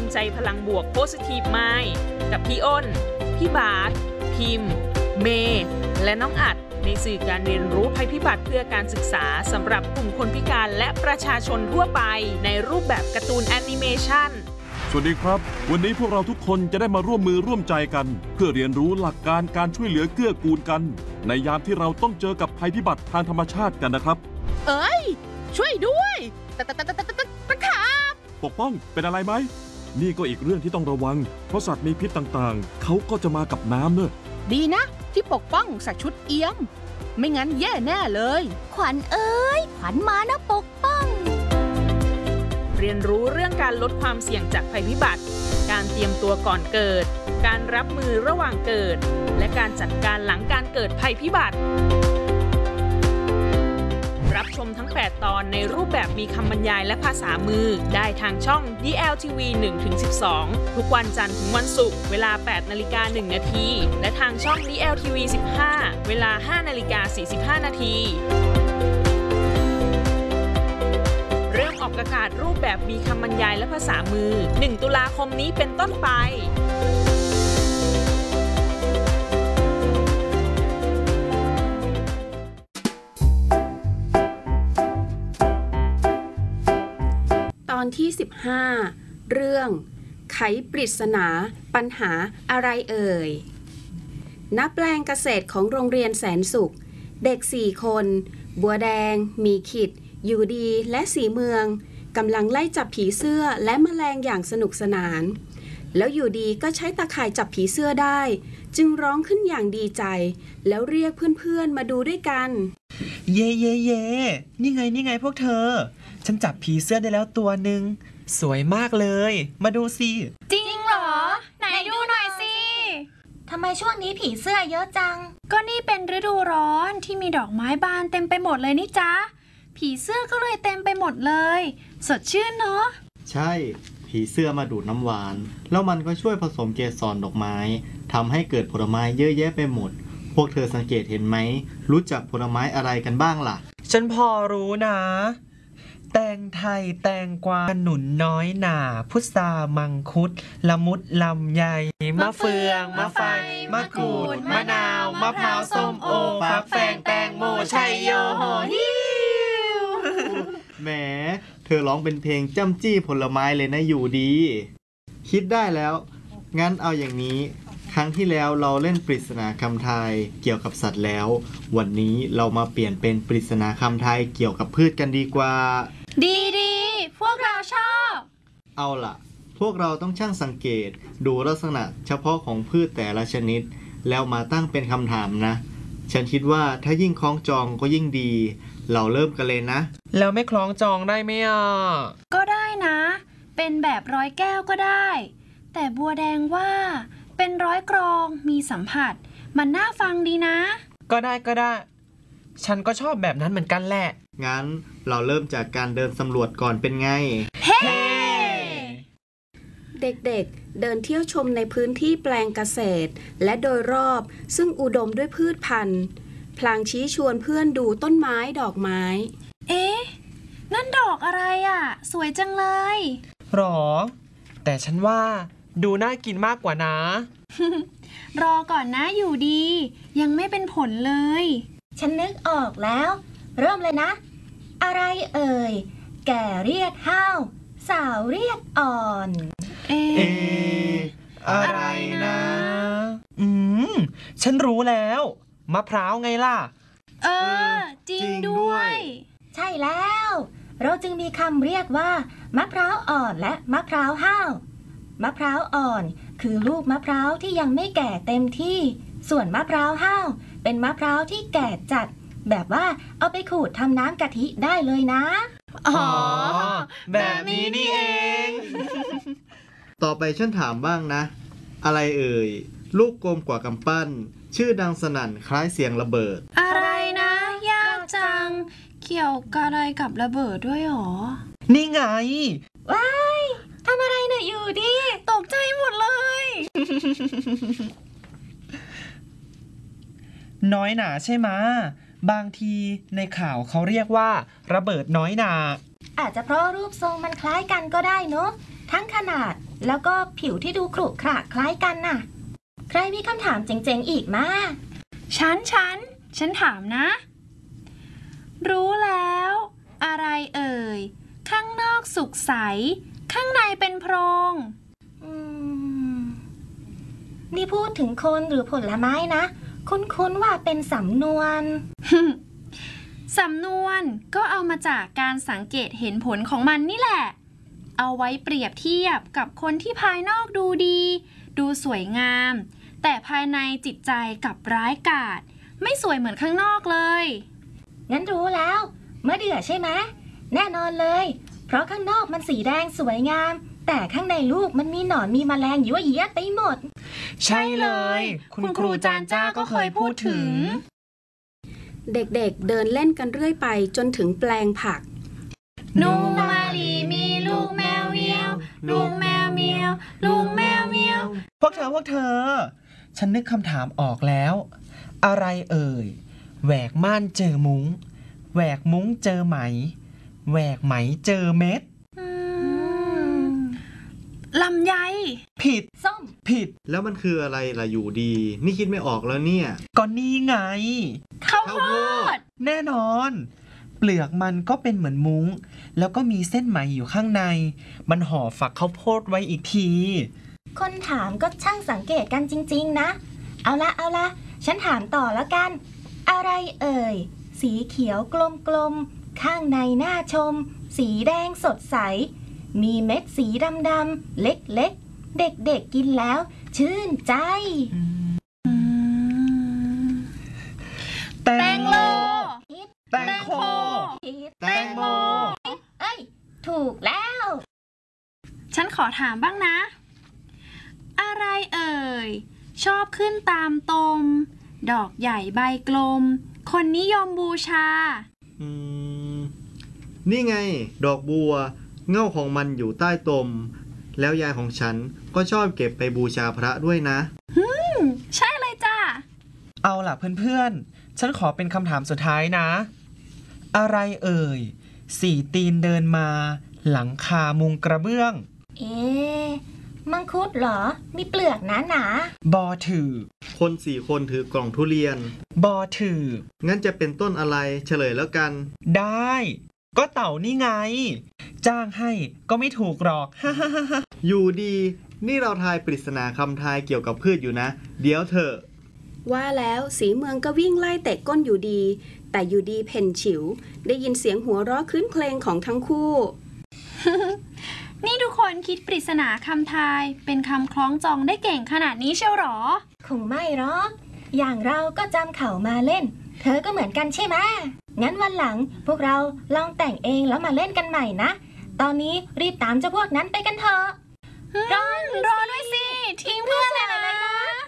ใจพลังบวก Positive Mind กับพี่อ้นพี่บาสพิมพ์เมย์และน้องอัดในสื่อการเรียนรู้ภัยพิบัติเพื่อการศึกษาสำหรับกลุ่มคนพิการและประชาชนทั่วไปในรูปแบบการ์ตูนแอนิเมชันสวัสดีครับวันนี้พวกเราทุกคนจะได้มาร่วมมือร่วมใจกันเพื่อเรียนรู้หลักการการช่วยเหลือเกื้อกูลกันในยามที่เราต้องเจอกับภัยพิบัติทางธรรมชาติกันนะครับเอ้ยช่วยด้วยตะขาบปกป้องเป็นอะไรไหมนี่ก็อีกเรื่องที่ต้องระวังเพราะสัตว์มีพิษต่างๆเขาก็จะมากับน้ำเนอะดีนะที่ปกป้องใส่ชุดเอี้ยมไม่งั้นแย่แน่เลยขวัญเอ้ยขวัญมานะปกป้องเรียนรู้เรื่องการลดความเสี่ยงจากภัยพิบัติการเตรียมตัวก่อนเกิดการรับมือระหว่างเกิดและการจัดการหลังการเกิดภัยพิบัติรับชมทั้ง8ตอนในรูปแบบมีคำบรรยายและภาษามือได้ทางช่อง DLTV 1-12 ทุกวันจันทร์ถึงวันศุกร์เวลา 8:01 น.และทางช่อง DLTV 15 เวลา 5:45 น.เริ่มออกอากาศรูปแบบมีคำบรรยายและภาษามือ 1 ตุลาคมนี้เป็นต้นไปตอนที่15เรื่องไขปริศนาปัญหาอะไรเอ่ยณแปลงเกษตรของโรงเรียนแสนสุขเด็ก4คนบัวแดงมีขิดอยู่ดีและสีเมืองกำลังไล่จับผีเสื้อและแมลงอย่างสนุกสนานแล้วอยู่ดีก็ใช้ตะข่ายจับผีเสื้อได้จึงร้องขึ้นอย่างดีใจแล้วเรียกเพื่อนๆมาดูด้วยกันเย่เย่เย่นี่ไงพวกเธอฉันจับผีเสื้อได้แล้วตัวหนึ่งสวยมากเลยมาดูสิจริงเหรอไหนดูหน่อยสิทำไมช่วงนี้ผีเสื้อเยอะจังก็นี่เป็นฤดูร้อนที่มีดอกไม้บานเต็มไปหมดเลยนี่จ๊ะผีเสื้อก็เลยเต็มไปหมดเลยสดชื่นเนาะใช่ผีเสื้อมาดูดน้ำหวานแล้วมันก็ช่วยผสมเกสรดอกไม้ทำให้เกิดผลไม้เยอะแยะไปหมดพวกเธอสังเกตเห็นไหมรู้จักผลไม้อะไรกันบ้างล่ะฉันพอรู้นะแตงไทยแตงกวาหนุนน้อยหน่าพุทรามังคุดละมุดลำไยมะเฟืองมะไฟมะกรูดมะนาวมะพร้าวส้มโอฟักแฟงแตงโมชัยโยโหฮิวแหมเธอร้องเป็นเพลงจ้ำจี้ผลไม้เลยนะอยู่ดีคิดได้แล้วงั้นเอาอย่างนี้ครั้งที่แล้วเราเล่นปริศนาคำทายเกี่ยวกับสัตว์แล้ววันนี้เรามาเปลี่ยนเป็นปริศนาคำทายเกี่ยวกับพืชกันดีกว่าดีพวกเราชอบเอาล่ะพวกเราต้องช่างสังเกตดูลักษณะเฉพาะของพืชแต่ละชนิดแล้วมาตั้งเป็นคำถามนะฉันคิดว่าถ้ายิ่งคล้องจองก็ยิ่งดีเราเริ่มกันเลยนะแล้วไม่คล้องจองได้ไหมก็ได้นะเป็นแบบร้อยแก้วก็ได้แต่บัวแดงว่าเป็นร้อยกรองมีสัมผัสมันน่าฟังดีนะก็ได้ฉันก็ชอบแบบนั้นเหมือนกันแหละงั้นเราเริ่มจากการเดินสำรวจก่อนเป็นไงเฮ้เด็กๆเดินเที่ยวชมในพื้นที่แปลงเกษตรและโดยรอบซึ่งอุดมด้วยพืชพันธุ์พลางชี้ชวนเพื่อนดูต้นไม้ดอกไม้เอ๊ะนั่นดอกอะไรอ่ะสวยจังเลยหรอแต่ฉันว่าดูน่ากินมากกว่านะรอก่อนนะอยู่ดียังไม่เป็นผลเลยฉันนึกออกแล้วเริ่มเลยนะอะไรเอ่ยแก่เรียกห้าวสาวเรียกอ่อนอะไรนะฉันรู้แล้วมะพร้าวไงล่ะจริงด้วยใช่แล้วเราจึงมีคำเรียกว่ามะพร้าวอ่อนและมะพร้าวห้าวมะพร้าวอ่อนคือลูกมะพร้าวที่ยังไม่แก่เต็มที่ส่วนมะพร้าวห้าวเป็นมะพร้าวที่แก่จัดแบบว่าเอาไปขูดทำน้ำกะทิได้เลยนะอ๋อแบบนี้นี่เองต่อไปฉันถามบ้างนะอะไรเอ่ยลูกกลมกว่ากำปั้นชื่อดังสนั่นคล้ายเสียงระเบิดอะไรนะยากจังเกี่ยวกับอะไรกับระเบิดด้วยหรอนี่ไงว้ายทำอะไรน่ะอยู่ดิตกใจหมดเลยน้อยหนาใช่ไหมบางทีในข่าวเขาเรียกว่าระเบิดน้อยหนาอาจจะเพราะรูปทรงมันคล้ายกันก็ได้เนอะทั้งขนาดแล้วก็ผิวที่ดูขรุขระคล้ายกันน่ะ ใครมีคำถามเจ๋งๆอีกมาฉันถามนะ รู้แล้ว อะไรเอ่ย ข้างนอกสุกใส ข้างในเป็นโพรงนี่พูดถึงคนหรือผลไม้นะ คุ้นๆว่าเป็นสำนวนสำนวนก็เอามาจากการสังเกตเห็นผลของมันนี่แหละ เอาไว้เปรียบเทียบกับคนที่ภายนอกดูดี ดูสวยงาม แต่ภายในจิตใจกลับร้ายกาจไม่สวยเหมือนข้างนอกเลยงั้นรู้แล้วมะเดื่อใช่ไหมแน่นอนเลย เพราะข้างนอกมันสีแดงสวยงาม แต่ข้างในลูกมันมีหนอนมีแมลงยั่วเยี้ยไปหมดใช่เลย คุณครูจานจ้าก็เคยพูดถึงเด็กๆเดินเล่นกันเรื่อยไปจนถึงแปลงผักนูมาลีมีลูกแมวเมียวลูกแมวเมียวลูกแมวเมียวพวกเธอ ฉันนึกคำถามออกแล้ว อะไรเอ่ยแหวกม่านเจอมุ้งแหวกมุ้งเจอไหมแหวกไหมเจอเม็ดลำไยผิดส้มผิดแล้วมันคืออะไรล่ะอยู่ดี นี่คิดไม่ออกแล้วเนี่ยก็นี่ไงข้าวโพดแน่นอน เปลือกมันก็เป็นเหมือนมุ้ง แล้วก็มีเส้นไหมอยู่ข้างใน มันห่อฝักข้าวโพดไว้อีกทีคนถามก็ช่างสังเกตกันจริงๆนะ เอาละฉันถามต่อแล้วกัน อะไรเอ่ยสีเขียวกลมๆข้างในน่าชม สีแดงสดใส มีเม็ดสีดำๆเล็กๆเด็กๆกินแล้ว ชื่นใจแตงโมผิดแตงโมผิดแตงโมเอ้ยถูกแล้วฉันขอถามบ้างนะ อะไรเอ่ย ชอบขึ้นตามตม ดอกใหญ่ใบกลม คนนิยมบูชานี่ไง ดอกบัว เง่าของมันอยู่ใต้ตม แล้วยายของฉันก็ชอบเก็บไปบูชาพระด้วยนะใช่เลยจ้ะเอาล่ะเพื่อนๆ ฉันขอเป็นคำถามสุดท้ายนะ อะไรเอ่ยสี่ตีนเดินมา หลังคามุงกระเบื้องมังคุดเหรอ มีเปลือกหนาบอถือคน4 คนถือกล่องทุเรียนบอถืองั้นจะเป็นต้นอะไรเฉลยแล้วกันได้ ก็เต่านี่ไง จ้างให้ก็ไม่ถูกหรอกอยู่ดี นี่เราทายปริศนาคำทายเกี่ยวกับพืชอยู่นะ เดี๋ยวเถอะว่าแล้วสีเมืองก็วิ่งไล่เตะก้นอยู่ดี แต่อยู่ดีเพ่นฉิว ได้ยินเสียงหัวเราะคลื้นเคลงของทั้งคู่นี่ทุกคนคิดปริศนาคำทายเป็นคำคล้องจองได้เก่งขนาดนี้เชียวหรอๆ คงไม่หรอก อย่างเราก็จำเขามาเล่น เธอก็เหมือนกันใช่ไหม งั้นวันหลังพวกเราลองแต่งเองแล้วมาเล่นกันใหม่นะ ตอนนี้รีบตามเจ้าพวกนั้นไปกันเถอะรอด้วยสิ ทิ้งเพื่อนเลยนะ